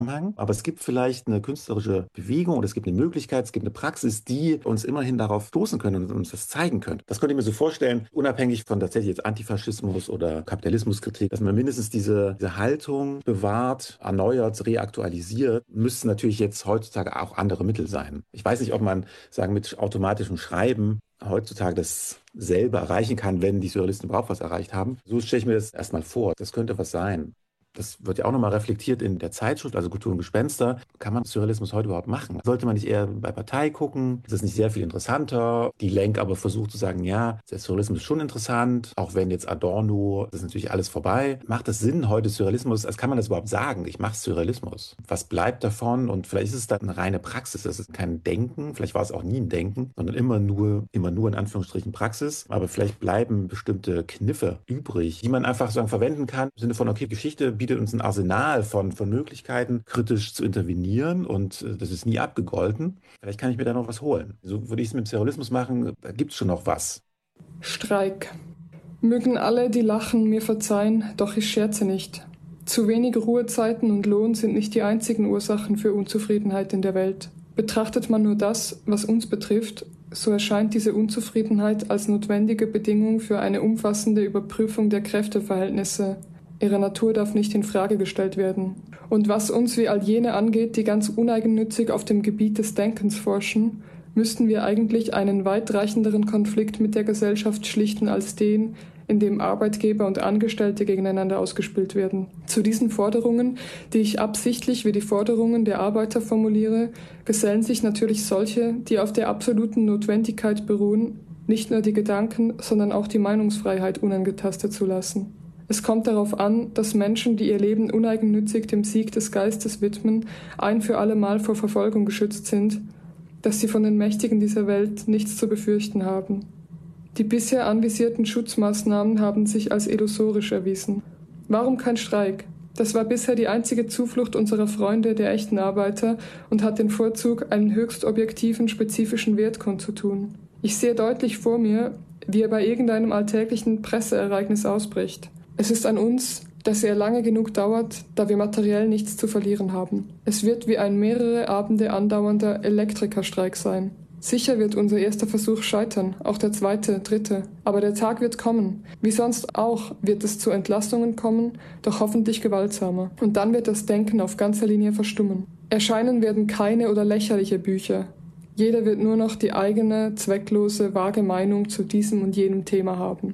Aber es gibt vielleicht eine künstlerische Bewegung oder es gibt eine Möglichkeit, es gibt eine Praxis, die uns immerhin darauf stoßen können und uns das zeigen können. Das könnte ich mir so vorstellen, unabhängig von tatsächlich jetzt Antifaschismus oder Kapitalismuskritik, dass man mindestens diese Haltung bewahrt, erneuert, reaktualisiert, müssten natürlich jetzt heutzutage auch andere Mittel sein. Ich weiß nicht, ob man sagen mit automatischem Schreiben heutzutage dasselbe erreichen kann, wenn die Surrealisten überhaupt was erreicht haben. So stelle ich mir das erstmal vor. Das könnte was sein. Das wird ja auch nochmal reflektiert in der Zeitschrift, also Kultur und Gespenster. Kann man Surrealismus heute überhaupt machen? Sollte man nicht eher bei Partei gucken? Ist das nicht sehr viel interessanter? Die Lenk aber versucht zu sagen, ja, der Surrealismus ist schon interessant, auch wenn jetzt Adorno, das ist natürlich alles vorbei. Macht es Sinn, heute Surrealismus, als kann man das überhaupt sagen? Ich mache Surrealismus. Was bleibt davon? Und vielleicht ist es dann eine reine Praxis. Das ist kein Denken, vielleicht war es auch nie ein Denken, sondern immer nur in Anführungsstrichen Praxis. Aber vielleicht bleiben bestimmte Kniffe übrig, die man einfach sagen verwenden kann, im Sinne von, okay, Geschichte bietet uns ein Arsenal von Möglichkeiten, kritisch zu intervenieren und das ist nie abgegolten. Vielleicht kann ich mir da noch was holen. So würde ich es mit dem Surrealismus machen, da gibt es schon noch was. Streik. Mögen alle, die lachen, mir verzeihen, doch ich scherze nicht. Zu wenig Ruhezeiten und Lohn sind nicht die einzigen Ursachen für Unzufriedenheit in der Welt. Betrachtet man nur das, was uns betrifft, so erscheint diese Unzufriedenheit als notwendige Bedingung für eine umfassende Überprüfung der Kräfteverhältnisse. Ihre Natur darf nicht in Frage gestellt werden. Und was uns wie all jene angeht, die ganz uneigennützig auf dem Gebiet des Denkens forschen, müssten wir eigentlich einen weitreichenderen Konflikt mit der Gesellschaft schlichten als den, in dem Arbeitgeber und Angestellte gegeneinander ausgespielt werden. Zu diesen Forderungen, die ich absichtlich wie die Forderungen der Arbeiter formuliere, gesellen sich natürlich solche, die auf der absoluten Notwendigkeit beruhen, nicht nur die Gedanken, sondern auch die Meinungsfreiheit unangetastet zu lassen. Es kommt darauf an, dass Menschen, die ihr Leben uneigennützig dem Sieg des Geistes widmen, ein für alle Mal vor Verfolgung geschützt sind, dass sie von den Mächtigen dieser Welt nichts zu befürchten haben. Die bisher anvisierten Schutzmaßnahmen haben sich als illusorisch erwiesen. Warum kein Streik? Das war bisher die einzige Zuflucht unserer Freunde, der echten Arbeiter, und hat den Vorzug, einen höchst objektiven, spezifischen Wert kundzutun. Ich sehe deutlich vor mir, wie er bei irgendeinem alltäglichen Presseereignis ausbricht. Es ist an uns, dass er lange genug dauert, da wir materiell nichts zu verlieren haben. Es wird wie ein mehrere Abende andauernder Elektrikerstreik sein. Sicher wird unser erster Versuch scheitern, auch der zweite, dritte. Aber der Tag wird kommen. Wie sonst auch wird es zu Entlastungen kommen, doch hoffentlich gewaltsamer. Und dann wird das Denken auf ganzer Linie verstummen. Erscheinen werden keine oder lächerliche Bücher. Jeder wird nur noch die eigene, zwecklose, vage Meinung zu diesem und jenem Thema haben.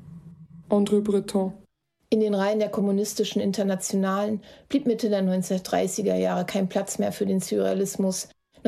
André Breton. In den Reihen der kommunistischen Internationalen blieb Mitte der 1930er Jahre kein Platz mehr für den Surrealismus.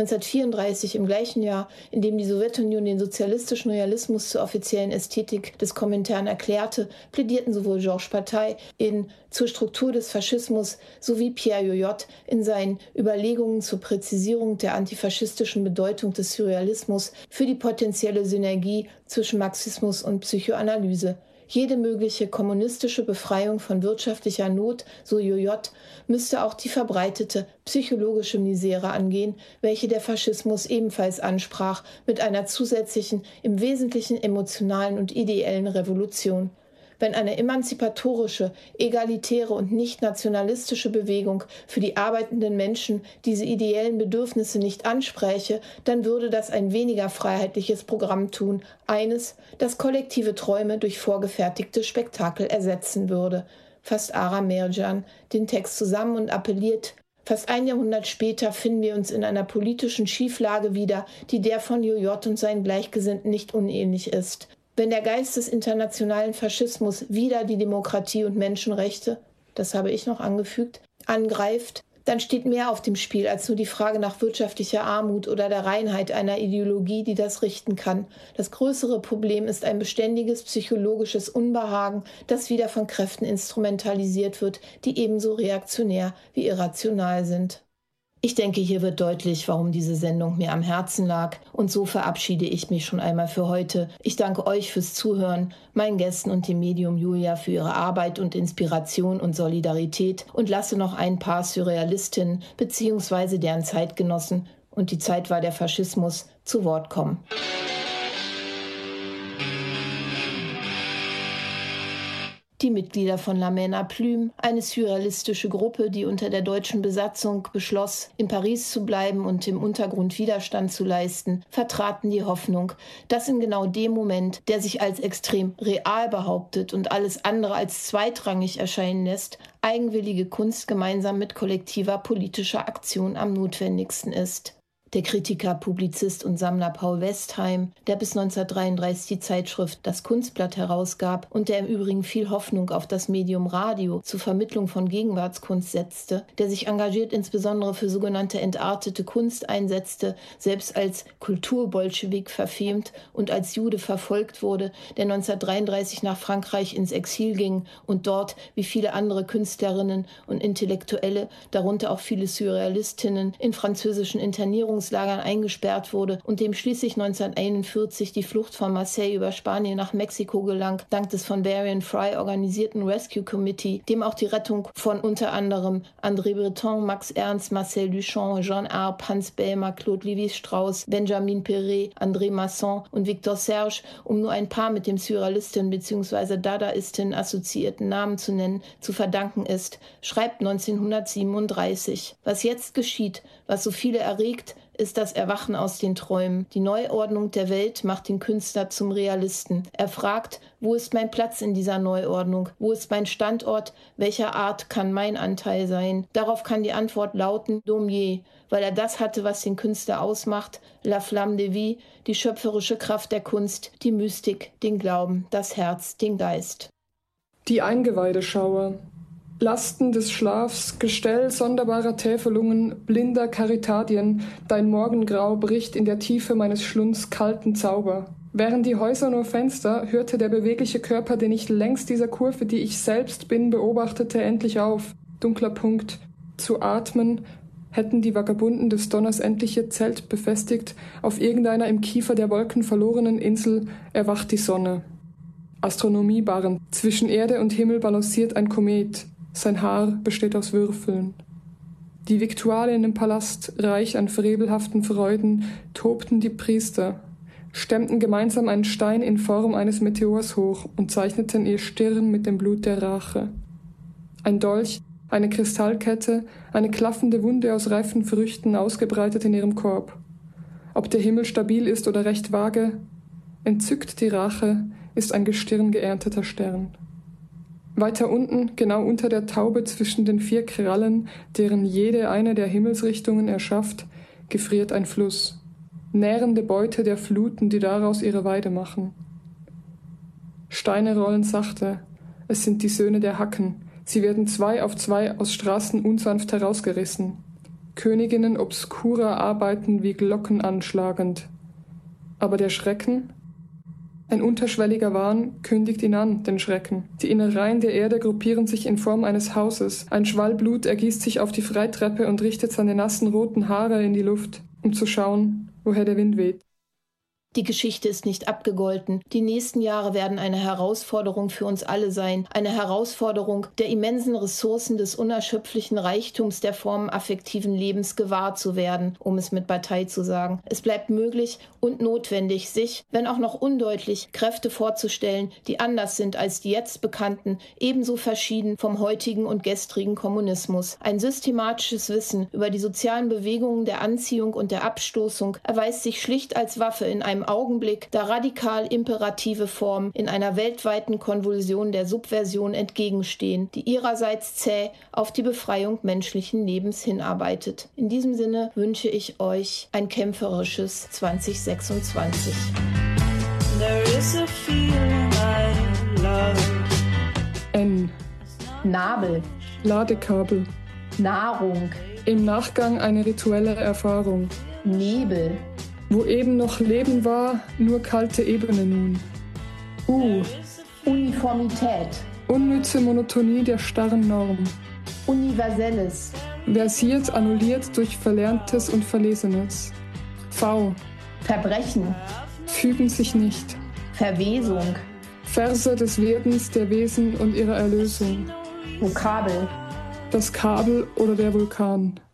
1934, im gleichen Jahr, in dem die Sowjetunion den sozialistischen Realismus zur offiziellen Ästhetik des Komintern erklärte, plädierten sowohl Georges Bataille in Zur Struktur des Faschismus sowie Pierre Yoyot in seinen Überlegungen zur Präzisierung der antifaschistischen Bedeutung des Surrealismus für die potenzielle Synergie zwischen Marxismus und Psychoanalyse. Jede mögliche kommunistische Befreiung von wirtschaftlicher Not, so Yoyot, müsste auch die verbreitete psychologische Misere angehen, welche der Faschismus ebenfalls ansprach, mit einer zusätzlichen, im Wesentlichen emotionalen und ideellen Revolution. Wenn eine emanzipatorische, egalitäre und nicht nationalistische Bewegung für die arbeitenden Menschen diese ideellen Bedürfnisse nicht anspräche, dann würde das ein weniger freiheitliches Programm tun, eines, das kollektive Träume durch vorgefertigte Spektakel ersetzen würde. Fasst Ara Mercan den Text zusammen und appelliert: Fast ein Jahrhundert später finden wir uns in einer politischen Schieflage wieder, die der von Yoyot und seinen Gleichgesinnten nicht unähnlich ist. Wenn der Geist des internationalen Faschismus wieder die Demokratie und Menschenrechte, das habe ich noch angefügt, angreift, dann steht mehr auf dem Spiel als nur die Frage nach wirtschaftlicher Armut oder der Reinheit einer Ideologie, die das richten kann. Das größere Problem ist ein beständiges psychologisches Unbehagen, das wieder von Kräften instrumentalisiert wird, die ebenso reaktionär wie irrational sind. Ich denke, hier wird deutlich, warum diese Sendung mir am Herzen lag. Und so verabschiede ich mich schon einmal für heute. Ich danke euch fürs Zuhören, meinen Gästen und dem Medium Julia für ihre Arbeit und Inspiration und Solidarität und lasse noch ein paar Surrealistinnen bzw. deren Zeitgenossen, und die Zeit war der Faschismus, zu Wort kommen. Die Mitglieder von La Main à Plume, eine surrealistische Gruppe, die unter der deutschen Besatzung beschloss, in Paris zu bleiben und im Untergrund Widerstand zu leisten, vertraten die Hoffnung, dass in genau dem Moment, der sich als extrem real behauptet und alles andere als zweitrangig erscheinen lässt, eigenwillige Kunst gemeinsam mit kollektiver politischer Aktion am notwendigsten ist. Der Kritiker, Publizist und Sammler Paul Westheim, der bis 1933 die Zeitschrift Das Kunstblatt herausgab und der im Übrigen viel Hoffnung auf das Medium Radio zur Vermittlung von Gegenwartskunst setzte, der sich engagiert insbesondere für sogenannte entartete Kunst einsetzte, selbst als Kulturbolschewik verfemt und als Jude verfolgt wurde, der 1933 nach Frankreich ins Exil ging und dort, wie viele andere Künstlerinnen und Intellektuelle, darunter auch viele Surrealistinnen, in französischen Internierungslagern eingesperrt wurde und dem schließlich 1941 die Flucht von Marseille über Spanien nach Mexiko gelang, dank des von Varian Fry organisierten Rescue Committee, dem auch die Rettung von unter anderem André Breton, Max Ernst, Marcel Duchamp, Jean Arp, Hans Bellmer, Claude Lévi-Strauss, Benjamin Perret, André Masson und Victor Serge, um nur ein paar mit dem Surrealistin bzw. Dadaistin assoziierten Namen zu nennen, zu verdanken ist, schreibt 1937. Was jetzt geschieht, was so viele erregt, ist das Erwachen aus den Träumen. Die Neuordnung der Welt macht den Künstler zum Realisten. Er fragt, wo ist mein Platz in dieser Neuordnung? Wo ist mein Standort? Welcher Art kann mein Anteil sein? Darauf kann die Antwort lauten, Daumier, weil er das hatte, was den Künstler ausmacht, la flamme de vie, die schöpferische Kraft der Kunst, die Mystik, den Glauben, das Herz, den Geist. Die Eingeweideschauer. Lasten des Schlafs, Gestell sonderbarer Täfelungen, blinder Karitadien, dein Morgengrau bricht in der Tiefe meines Schlunds kalten Zauber. Wären die Häuser nur Fenster, hörte der bewegliche Körper, den ich längs dieser Kurve, die ich selbst bin, beobachtete, endlich auf. Dunkler Punkt. Zu atmen, hätten die Vagabunden des Donners endlich ihr Zelt befestigt, auf irgendeiner im Kiefer der Wolken verlorenen Insel erwacht die Sonne. Astronomiebarren. Zwischen Erde und Himmel balanciert ein Komet. Sein Haar besteht aus Würfeln. Die Viktualien im Palast, reich an frevelhaften Freuden, tobten die Priester, stemmten gemeinsam einen Stein in Form eines Meteors hoch und zeichneten ihr Stirn mit dem Blut der Rache. Ein Dolch, eine Kristallkette, eine klaffende Wunde aus reifen Früchten ausgebreitet in ihrem Korb. Ob der Himmel stabil ist oder recht vage, entzückt die Rache, ist ein Gestirn geernteter Stern. Weiter unten, genau unter der Taube zwischen den 4 Krallen, deren jede eine der Himmelsrichtungen erschafft, gefriert ein Fluss. Nährende Beute der Fluten, die daraus ihre Weide machen. Steine rollen sachte. Es sind die Söhne der Hacken. Sie werden 2 auf 2 aus Straßen unsanft herausgerissen. Königinnen obskurer arbeiten wie Glocken anschlagend. Aber der Schrecken? Ein unterschwelliger Wahn kündigt ihn an, den Schrecken. Die Innereien der Erde gruppieren sich in Form eines Hauses. Ein Schwall Blut ergießt sich auf die Freitreppe und richtet seine nassen roten Haare in die Luft, um zu schauen, woher der Wind weht. Die Geschichte ist nicht abgegolten. Die nächsten Jahre werden eine Herausforderung für uns alle sein. Eine Herausforderung, der immensen Ressourcen des unerschöpflichen Reichtums der Formen affektiven Lebens gewahr zu werden, um es mit Bataille zu sagen. Es bleibt möglich und notwendig, sich, wenn auch noch undeutlich, Kräfte vorzustellen, die anders sind als die jetzt bekannten, ebenso verschieden vom heutigen und gestrigen Kommunismus. Ein systematisches Wissen über die sozialen Bewegungen der Anziehung und der Abstoßung erweist sich schlicht als Waffe in einem Augenblick, da radikal imperative Formen in einer weltweiten Konvulsion der Subversion entgegenstehen, die ihrerseits zäh auf die Befreiung menschlichen Lebens hinarbeitet. In diesem Sinne wünsche ich euch ein kämpferisches 2026. There is a feeling I love. N. Nabel. Ladekabel. Nahrung. Im Nachgang eine rituelle Erfahrung. Nebel. Wo eben noch Leben war, nur kalte Ebene nun. Uniformität. Unnütze Monotonie der starren Norm. Universelles. Versiert, annulliert durch Verlerntes und Verlesenes. V. Verbrechen. Fügen sich nicht. Verwesung. Verse des Werdens der Wesen und ihrer Erlösung. Vokabel. Das Kabel oder der Vulkan.